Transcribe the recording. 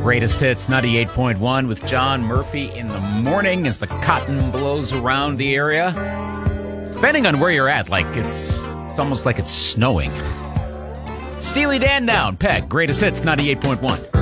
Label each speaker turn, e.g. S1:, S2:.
S1: Greatest Hits 98.1 with John Murphy in the morning as the cotton blows around the area. Depending on where you're at, it's almost like it's snowing. Steely Dan down, Peg, Greatest Hits 98.1.